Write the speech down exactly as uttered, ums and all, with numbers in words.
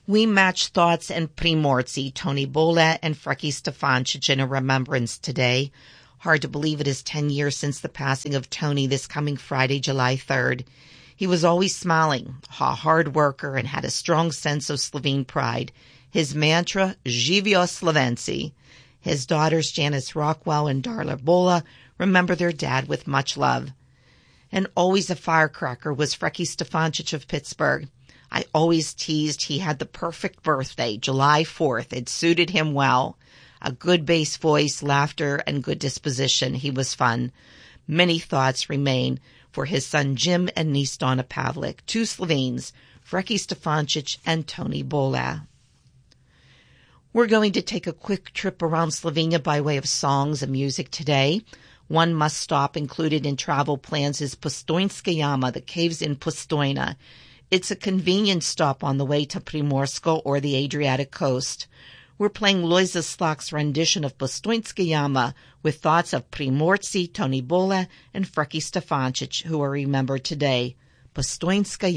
We match thoughts and Primorci, Tony Bola, and Freki Stefancic in a remembrance today. Hard to believe it is ten years since the passing of Tony this coming Friday, July third. He was always smiling, a hard worker, and had a strong sense of Slovene pride. His mantra, Živio Slovenci. His daughters, Janice Rockwell and Darla Bola, remember their dad with much love. And always a firecracker was Freki Stefancic of Pittsburgh. I always teased he had the perfect birthday, July fourth. It suited him well. A good bass voice, laughter, and good disposition. He was fun. Many thoughts remain for his son Jim and niece Donna Pavlik, two Slovenes, Freki Stefancic and Tony Bola. We're going to take a quick trip around Slovenia by way of songs and music today. One must-stop included in travel plans is Postojnska Jama, the caves in Postojna. It's a convenient stop on the way to Primorsko or the Adriatic coast. We're playing Lojza Slak's rendition of Postojnska Jama with thoughts of Primorci, Tony Bola, and Freki Stefancic, who are remembered today. Postojnska